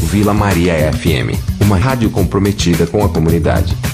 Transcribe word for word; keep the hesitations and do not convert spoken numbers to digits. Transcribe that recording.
Vila Maria F M, uma rádio comprometida com a comunidade.